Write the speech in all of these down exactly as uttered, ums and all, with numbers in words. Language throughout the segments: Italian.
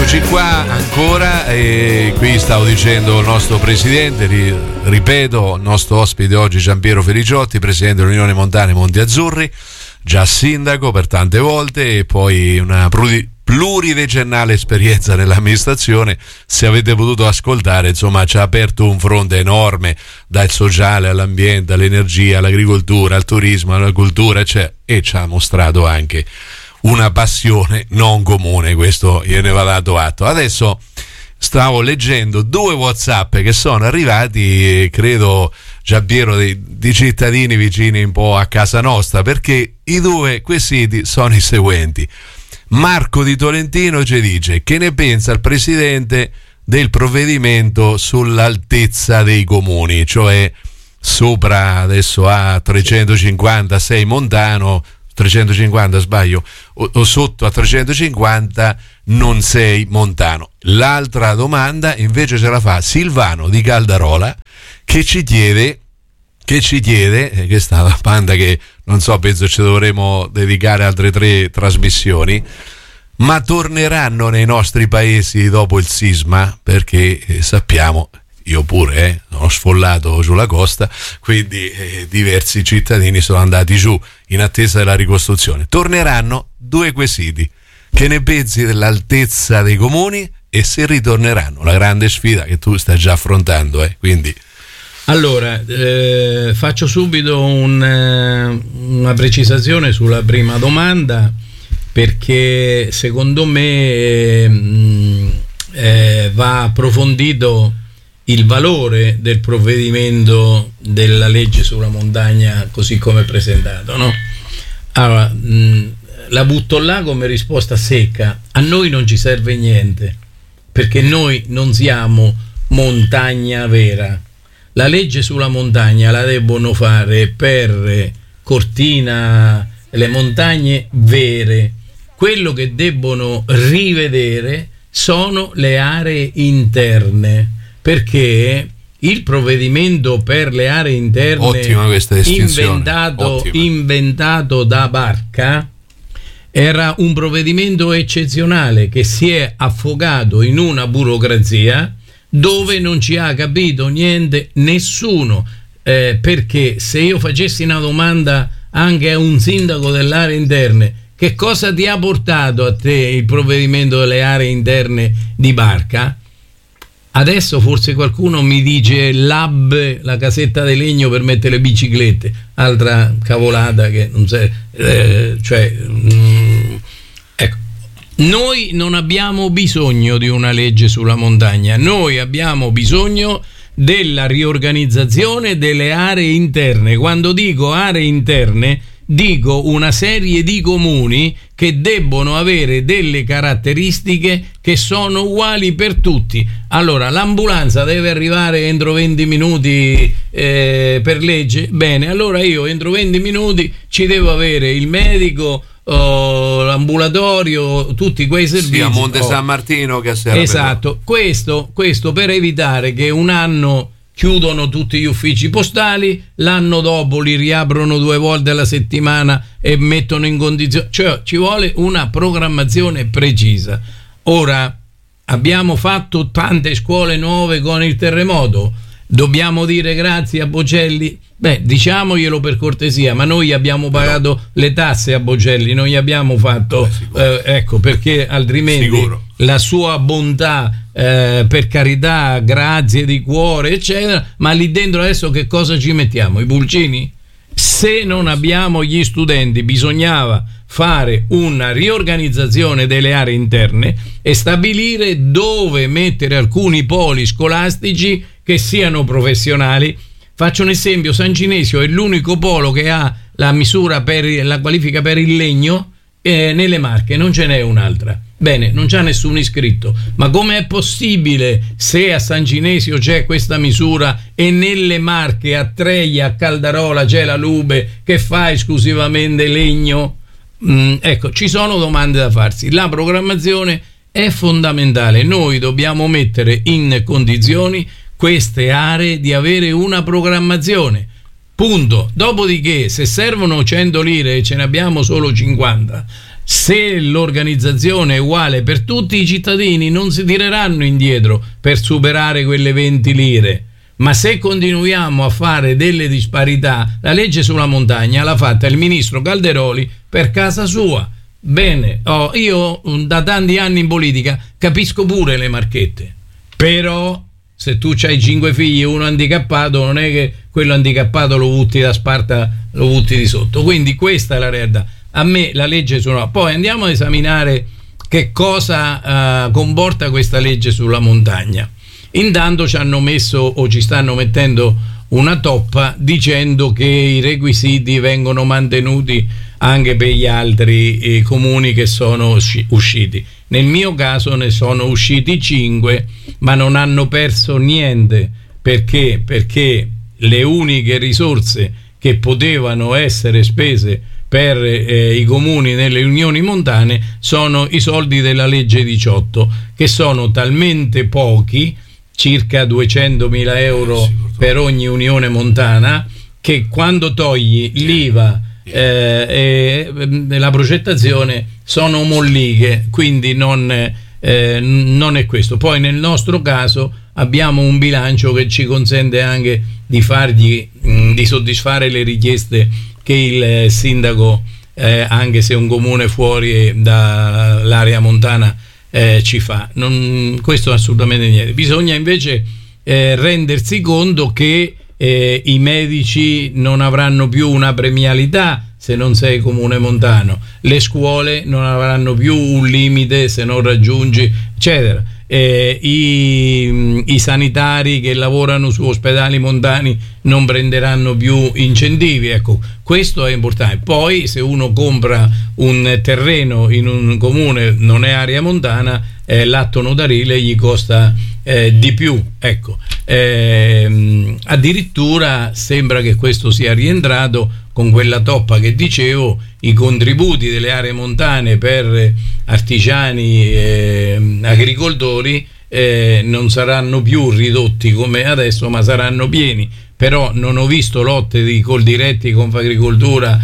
Eccoci qua ancora, e qui stavo dicendo il nostro presidente, ri, ripeto, il nostro ospite oggi Giampiero Fericiotti, presidente dell'Unione Montane Monti Azzurri, già sindaco per tante volte e poi una pluridecennale esperienza nell'amministrazione. Se avete potuto ascoltare, insomma, ci ha aperto un fronte enorme, dal sociale all'ambiente, all'energia, all'agricoltura, al turismo, alla cultura, cioè, e ci ha mostrato anche una passione non comune, questo gliene va dato atto. Adesso stavo leggendo due WhatsApp che sono arrivati, credo, Giampiero, di, di cittadini vicini un po' a casa nostra, perché i due quesiti sono i seguenti. Marco di Tolentino ci dice: che ne pensa il presidente del provvedimento sull'altezza dei comuni, cioè sopra adesso a trecentocinquantasei montano, trecentocinquanta sbaglio, o, o sotto a trecentocinquanta non sei montano. L'altra domanda invece ce la fa Silvano di Caldarola, che ci chiede che ci chiede eh, che sta una banda che non so, penso ci dovremo dedicare altre tre trasmissioni, ma torneranno nei nostri paesi dopo il sisma? Perché eh, sappiamo, io pure eh, ho sfollato sulla costa, quindi eh, diversi cittadini sono andati giù in attesa della ricostruzione. Torneranno? Due quesiti: che ne pensi dell'altezza dei comuni e se ritorneranno? La grande sfida che tu stai già affrontando, eh, quindi. Allora, eh, faccio subito un, eh, una precisazione sulla prima domanda, perché secondo me eh, eh, va approfondito il valore del provvedimento della legge sulla montagna così come presentato, no? Allora, mh, la butto là come risposta secca: a noi non ci serve niente, perché noi non siamo montagna vera. La legge sulla montagna la debbono fare per Cortina, le montagne vere. Quello che debbono rivedere sono le aree interne, perché il provvedimento per le aree interne inventato, inventato da Barca era un provvedimento eccezionale che si è affogato in una burocrazia dove non ci ha capito niente nessuno, eh, perché se io facessi una domanda anche a un sindaco delle aree interne: che cosa ti ha portato a te il provvedimento delle aree interne di Barca? Adesso forse qualcuno mi dice l'hub, la casetta di legno per mettere le biciclette, altra cavolata che non sei, eh, cioè mm, ecco. Noi non abbiamo bisogno di una legge sulla montagna, noi abbiamo bisogno della riorganizzazione delle aree interne. Quando dico aree interne, dico una serie di comuni che debbono avere delle caratteristiche che sono uguali per tutti. Allora, l'ambulanza deve arrivare entro venti minuti eh, per legge? Bene, allora io entro venti minuti ci devo avere il medico, Oh, l'ambulatorio, tutti quei servizi. Sì, a Monte San Martino che a Serra. Esatto, questo, questo per evitare che un anno chiudono tutti gli uffici postali, l'anno dopo li riaprono due volte alla settimana e mettono in condizione, cioè ci vuole una programmazione precisa. Ora abbiamo fatto tante scuole nuove con il terremoto, dobbiamo dire grazie a Bocelli? Beh, diciamoglielo per cortesia, ma noi abbiamo pagato no. le tasse a Bocelli, non gli abbiamo fatto eh, ecco, perché altrimenti sicuro. La sua bontà, eh, per carità, grazie di cuore eccetera, ma lì dentro adesso che cosa ci mettiamo? I pulcini? Se non abbiamo gli studenti, bisognava fare una riorganizzazione delle aree interne e stabilire dove mettere alcuni poli scolastici che siano professionali. Faccio un esempio: San Ginesio è l'unico polo che ha la misura per la qualifica per il legno eh, nelle Marche, non ce n'è un'altra. Bene, non c'ha nessun iscritto, ma come è possibile, se a San Ginesio c'è questa misura e nelle Marche, a Treia, a Caldarola c'è la Lube che fa esclusivamente legno? Mm, ecco, ci sono domande da farsi. La programmazione è fondamentale, noi dobbiamo mettere in condizioni queste aree di avere una programmazione, punto. Dopodiché, se servono cento lire e ce ne abbiamo solo cinquanta, Se l'organizzazione è uguale per tutti, i cittadini non si tireranno indietro per superare quelle venti lire. Ma se continuiamo a fare delle disparità, la legge sulla montagna l'ha fatta il ministro Calderoli per casa sua. Bene, oh, io da tanti anni in politica capisco pure le marchette, però se tu hai cinque figli e uno handicappato, non è che quello handicappato lo butti da Sparta, lo butti di sotto. Quindi questa è la realtà. A me la legge sulla... Poi andiamo ad esaminare che cosa uh, comporta questa legge sulla montagna. Intanto ci hanno messo o ci stanno mettendo una toppa dicendo che i requisiti vengono mantenuti anche per gli altri eh, comuni che sono usciti. Nel mio caso ne sono usciti cinque, ma non hanno perso niente. Perché? Perché le uniche risorse che potevano essere spese per eh, i comuni nelle unioni montane sono i soldi della legge diciotto, che sono talmente pochi, circa duecentomila euro per ogni unione montana, che quando togli l'I V A eh, e la progettazione sono molliche, quindi non, eh, non è questo. Poi nel nostro caso abbiamo un bilancio che ci consente anche di fargli mh, di soddisfare le richieste che il sindaco, eh, anche se è un comune fuori dall'area montana, Eh, ci fa. Non, questo assolutamente niente. Bisogna invece eh, rendersi conto che eh, i medici non avranno più una premialità se non sei comune montano, le scuole non avranno più un limite se non raggiungi, eccetera. Eh, i, i sanitari che lavorano su ospedali montani non prenderanno più incentivi. Ecco, questo è importante. Poi se uno compra un terreno in un comune non è area montana, eh, l'atto notarile gli costa eh, di più. Ecco, eh, addirittura sembra che questo sia rientrato con quella toppa che dicevo. I contributi delle aree montane per artigiani e agricoltori eh, non saranno più ridotti come adesso, ma saranno pieni. Però non ho visto lotte di Coldiretti, Confagricoltura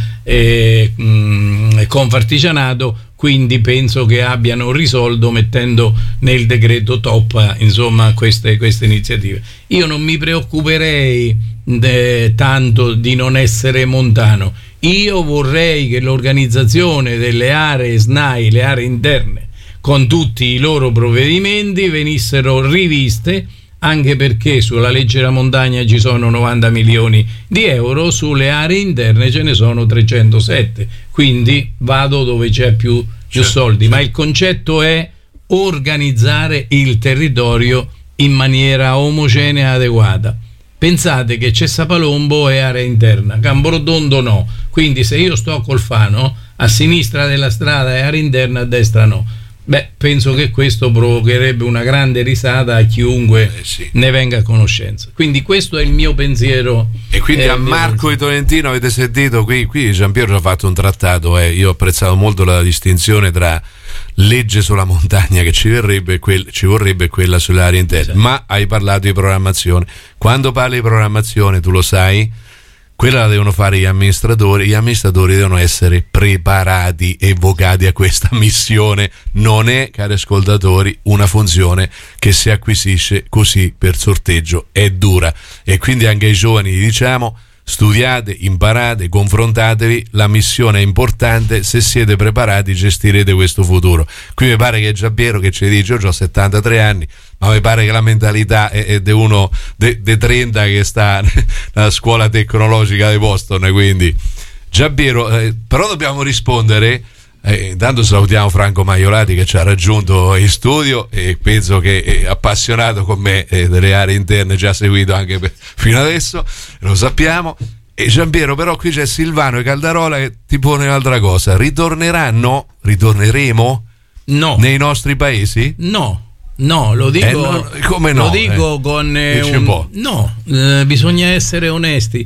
e mh, Confartigianato, quindi penso che abbiano risolto mettendo nel decreto toppa, insomma, queste, queste iniziative. Io non mi preoccuperei de, tanto di non essere montano. Io vorrei che l'organizzazione delle aree S N A I, le aree interne, con tutti i loro provvedimenti venissero riviste, anche perché sulla legge della montagna ci sono novanta milioni di euro, sulle aree interne ce ne sono trecentosette, quindi vado dove c'è più, più certo, soldi, certo. Ma il concetto è organizzare il territorio in maniera omogenea e adeguata. Pensate che Cessapalombo è area interna, Camborotondo no, quindi se io sto a Colfano, a sinistra della strada è area interna, a destra no. Beh, penso che questo provocherebbe una grande risata a chiunque eh sì. ne venga a conoscenza. Quindi questo è il mio pensiero. E quindi a Marco e Tolentino avete sentito, qui, qui Giampiero ha fatto un trattato, eh. Io ho apprezzato molto la distinzione tra legge sulla montagna che ci vorrebbe, quel, ci vorrebbe quella sulle aree interne, esatto. Ma hai parlato di programmazione. Quando parli di programmazione, tu lo sai, quella la devono fare gli amministratori. Gli amministratori devono essere preparati e vocati a questa missione. Non è, cari ascoltatori, una funzione che si acquisisce così per sorteggio, è dura. E quindi anche ai giovani diciamo: studiate, imparate, confrontatevi, la missione è importante, se siete preparati gestirete questo futuro. Qui mi pare che è Giampiero che ci dice: io ho settantatré anni, ma mi pare che la mentalità è di uno dei trenta che sta nella scuola tecnologica di Boston. Quindi Giampiero, eh, però dobbiamo rispondere. Eh, intanto salutiamo Franco Maiolati che ci ha raggiunto in studio e penso che è appassionato con me eh, delle aree interne, ci ha seguito anche per, fino adesso, lo sappiamo. E Giampiero, però qui c'è Silvano e Caldarola che ti pone un'altra cosa: ritorneranno, ritorneremo no. nei nostri paesi? No. No, lo dico, eh, no, come no? Lo dico eh, con eh, un, un no, eh, bisogna essere onesti.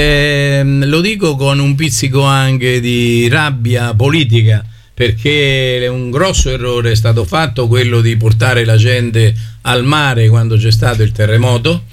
Eh, lo dico con un pizzico anche di rabbia politica, perché un grosso errore è stato fatto quello di portare la gente al mare quando c'è stato il terremoto.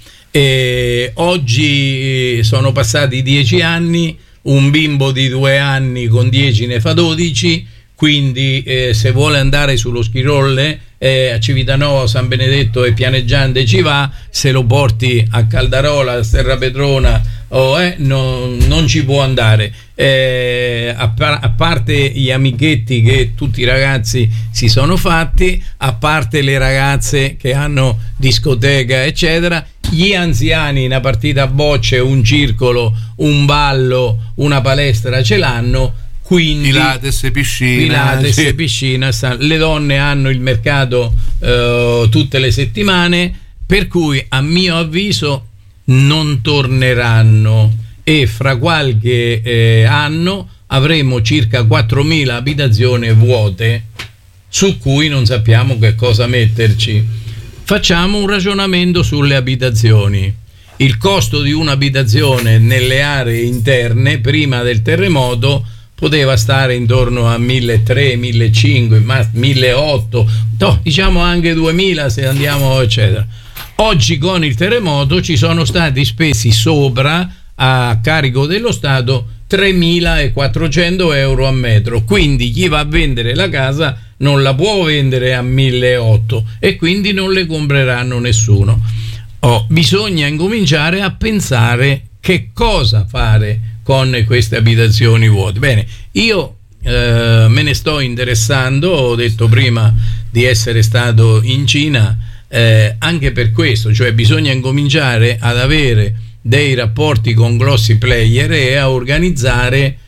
E oggi sono passati dieci anni, un bimbo di due anni con dieci ne fa dodici. quindi eh, se vuole andare sullo Schirolle eh, a Civitanova, San Benedetto e Pianeggiante ci va, se lo porti a Caldarola, a Terrapetrona oh, eh, no, non ci può andare. Eh, a, par- a parte gli amichetti che tutti i ragazzi si sono fatti, a parte le ragazze che hanno discoteca eccetera, gli anziani una partita a bocce, un circolo, un ballo, una palestra ce l'hanno, quindi Pilates e piscina, Pilates sì. e piscina sta- le donne hanno il mercato eh, tutte le settimane, per cui a mio avviso non torneranno, e fra qualche eh, anno avremo circa quattromila abitazioni vuote su cui non sappiamo che cosa metterci. Facciamo un ragionamento sulle abitazioni. Il costo di un'abitazione nelle aree interne prima del terremoto poteva stare intorno a milletrecento, millecinquecento, ma milleottocento, no, diciamo anche duemila se andiamo eccetera. Oggi con il terremoto ci sono stati spesi sopra a carico dello Stato tremilaquattrocento euro a metro, quindi chi va a vendere la casa non la può vendere a milleottocento e quindi non le compreranno nessuno. Oh, bisogna incominciare a pensare che cosa fare con queste abitazioni vuote. Bene, io eh, me ne sto interessando, ho detto prima di essere stato in Cina eh, anche per questo, cioè bisogna incominciare ad avere dei rapporti con grossi player e a organizzare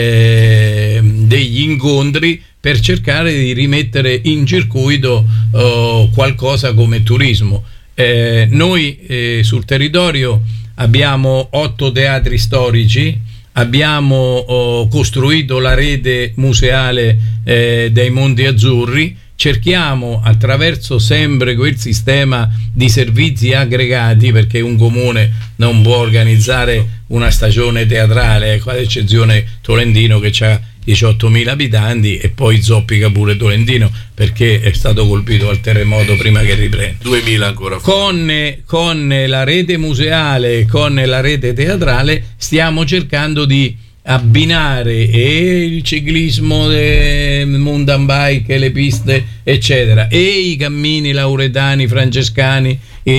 eh, degli incontri per cercare di rimettere in circuito oh, qualcosa come turismo. Eh, noi eh, sul territorio abbiamo otto teatri storici, abbiamo oh, costruito la rete museale eh, dei Monti Azzurri, cerchiamo attraverso sempre quel sistema di servizi aggregati, perché un comune non può organizzare una stagione teatrale, ad eccezione Tolentino che ha diciottomila abitanti e poi zoppica pure Tolentino perché è stato colpito dal terremoto prima che riprenda. duemila ancora con, con la rete museale e con la rete teatrale stiamo cercando di abbinare e il ciclismo, il mountain bike, le piste eccetera, e i cammini lauretani, francescani,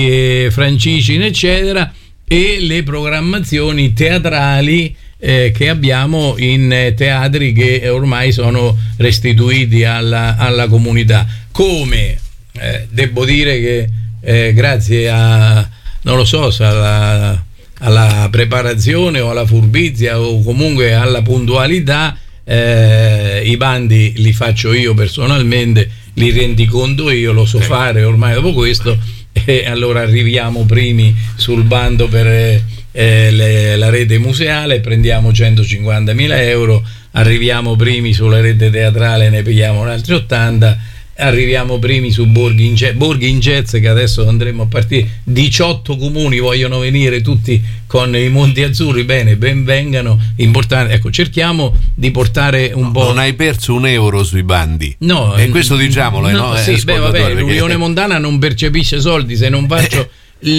e francigeni eccetera, e le programmazioni teatrali eh, che abbiamo in eh, teatri che ormai sono restituiti alla, alla comunità. Come eh, devo dire che eh, grazie a non lo so se alla alla preparazione o alla furbizia o comunque alla puntualità eh, i bandi li faccio io personalmente, li rendiconto io, lo so fare ormai dopo questo, e allora arriviamo primi sul bando per eh, le, la rete museale, prendiamo centocinquantamila euro, arriviamo primi sulla rete teatrale, ne pigliamo altri ottanta, arriviamo primi su Borghi in Jazz, Borghi in Jazz che adesso andremo a partire, diciotto comuni vogliono venire tutti con i Monti Azzurri, bene, ben vengano, importante, ecco, cerchiamo di portare un no, po'. Non hai perso un euro sui bandi, no, e questo diciamolo, no, no? Sì, eh, beh, vabbè, perché... l'Unione Montana non percepisce soldi, se non faccio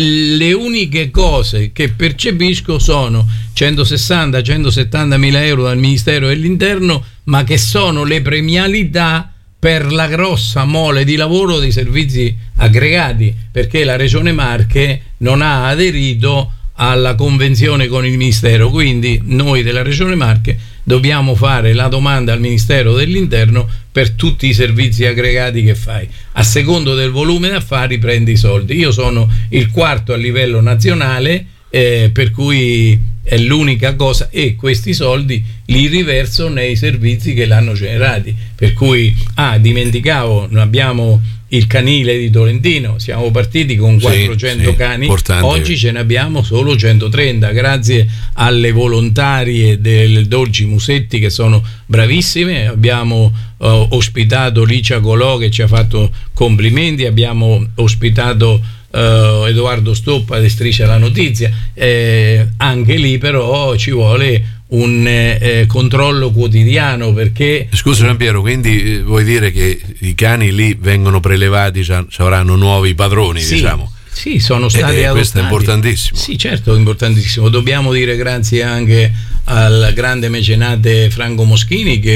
le uniche cose che percepisco sono centosessanta centosettanta mila euro dal Ministero dell'Interno, ma che sono le premialità per la grossa mole di lavoro dei servizi aggregati, perché la Regione Marche non ha aderito alla convenzione con il Ministero, quindi noi della Regione Marche dobbiamo fare la domanda al Ministero dell'Interno per tutti i servizi aggregati che fai, a secondo del volume d'affari prendi i soldi. Io sono il quarto a livello nazionale, eh, per cui è l'unica cosa, e questi soldi li riverso nei servizi che l'hanno generati, per cui ah dimenticavo, abbiamo il canile di Tolentino, siamo partiti con quattrocento sì, sì, cani, importante. Oggi ce ne abbiamo solo centotrenta grazie alle volontarie del Dolci Musetti che sono bravissime. Abbiamo uh, ospitato Licia Colò che ci ha fatto complimenti, abbiamo ospitato Uh, Edoardo Stoppa di Striscia la Notizia, eh, anche lì però ci vuole un eh, controllo quotidiano, perché scusa Giampiero, quindi eh, vuoi dire che i cani lì vengono prelevati, ci avranno nuovi padroni, sì, diciamo? Sì, sono stati eh, adottati. Questo è importantissimo. Sì, certo, è importantissimo. Dobbiamo dire grazie anche al grande mecenate Franco Moschini che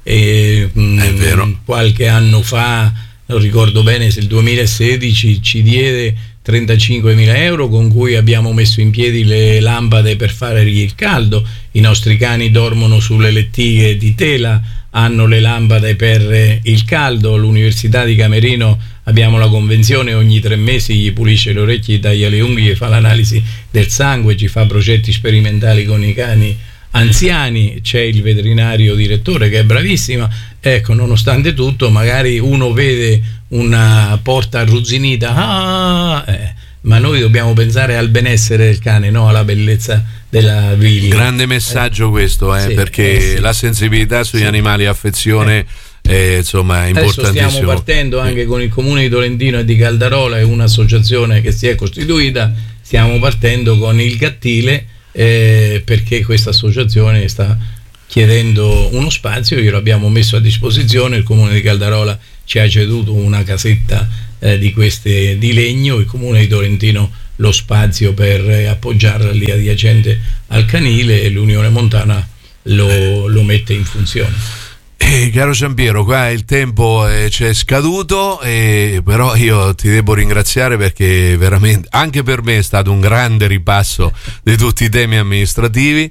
e mh, qualche anno fa, non ricordo bene se il duemilasedici, ci diede trentacinquemila euro con cui abbiamo messo in piedi le lampade per fare il caldo. I nostri cani dormono sulle lettighe di tela, hanno le lampade per il caldo. L'Università di Camerino abbiamo la convenzione, ogni tre mesi gli pulisce le orecchie, gli taglia le unghie, fa l'analisi del sangue, ci fa progetti sperimentali con i cani anziani, c'è il veterinario direttore che è bravissima. Ecco, nonostante tutto magari uno vede una porta arrugginita, ah, eh, ma noi dobbiamo pensare al benessere del cane, no alla bellezza della villa. Grande messaggio eh. questo, eh, sì, perché eh, sì. la sensibilità sugli sì. animali, affezione eh. è insomma importantissimo. Adesso stiamo partendo anche sì. con il comune di Tolentino e di Caldarola, è un'associazione che si è costituita, stiamo partendo con il Gattile, eh, perché questa associazione sta chiedendo uno spazio, glielo abbiamo messo a disposizione, il comune di Caldarola ci ha ceduto una casetta eh, di queste di legno, il comune di Tolentino lo spazio per eh, appoggiarla lì adiacente al canile, e l'Unione Montana lo, lo mette in funzione. Eh, caro Giampiero, qua il tempo eh, ci è scaduto, eh, però io ti devo ringraziare perché veramente anche per me è stato un grande ripasso di tutti i temi amministrativi.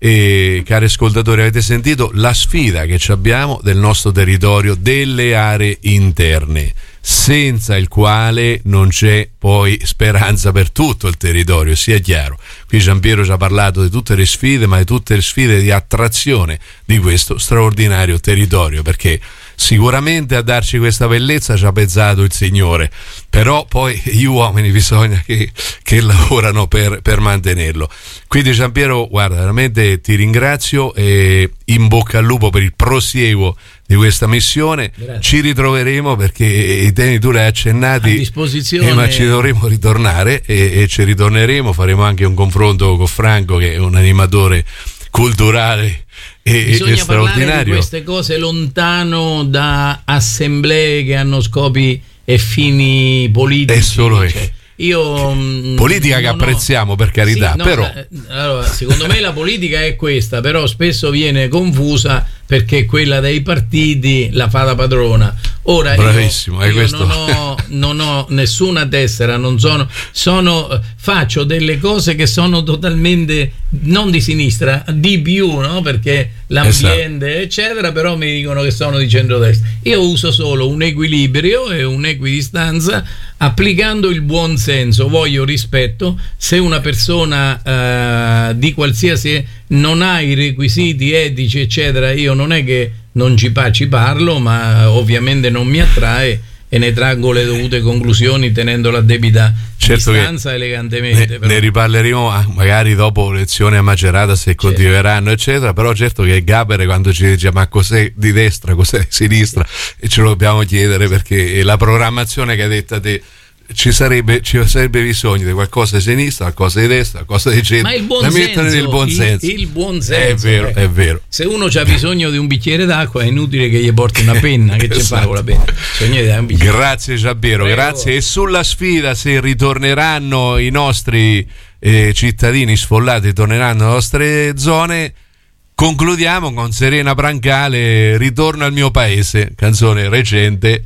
E cari ascoltatori, avete sentito la sfida che abbiamo del nostro territorio, delle aree interne, senza il quale non c'è poi speranza per tutto il territorio, sia chiaro. Qui Giampiero ci ha parlato di tutte le sfide, ma di tutte le sfide di attrazione di questo straordinario territorio, perché sicuramente a darci questa bellezza ci ha pensato il Signore, però poi gli uomini bisogna che, che lavorano per, per mantenerlo. Quindi Giampiero, guarda, veramente ti ringrazio e in bocca al lupo per il prosieguo di questa missione. Grazie. Ci ritroveremo perché i temi tu li hai accennati, a disposizione, eh, ma ci dovremo ritornare e, e ci ritorneremo, faremo anche un confronto con Franco che è un animatore culturale e, bisogna e straordinario. Parlare di queste cose lontano da assemblee che hanno scopi e fini politici. È solo cioè, io politica che apprezziamo, per carità, sì, no, però allora, secondo me la politica è questa, però spesso viene confusa perché quella dei partiti la fa da padrona. Ora bravissimo, io, io questo. Non, ho, non ho nessuna tessera, non sono, sono faccio delle cose che sono totalmente non di sinistra, di più, no? Perché l'ambiente esatto. eccetera, però mi dicono che sono di centrodestra. Io uso solo un equilibrio e un'equidistanza applicando il buon senso, voglio rispetto. Se una persona uh, di qualsiasi non ha i requisiti etici eccetera, io non è che non ci, ci parlo, ma ovviamente non mi attrae e ne traggo le dovute conclusioni tenendo la debita certo distanza elegantemente. Ne, però. ne riparleremo magari dopo lezioni a Macerata se certo. continueranno eccetera, però certo che Gabere quando ci dice ma cos'è di destra, cos'è di sinistra, e ce lo dobbiamo chiedere perché la programmazione che hai detto te ci sarebbe, ci sarebbe bisogno di qualcosa di sinistra, qualcosa di destra, qualcosa di centro, ma il buon da senso, mettere nel buon senso. Il, il buon senso è vero, eh. è vero. Se uno ha bisogno di un bicchiere d'acqua è inutile che gli porti una penna, che esatto. ci fa con la penna. Grazie Giampiero, grazie. E sulla sfida, se ritorneranno i nostri eh, cittadini sfollati, torneranno nelle nostre zone, concludiamo con Serena Brancale, Ritorno al mio paese, canzone recente.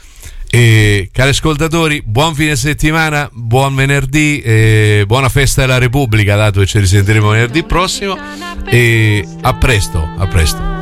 E cari ascoltatori, buon fine settimana, buon venerdì, eh, buona festa della Repubblica, dato che ci risentiremo venerdì prossimo, e a presto, a presto.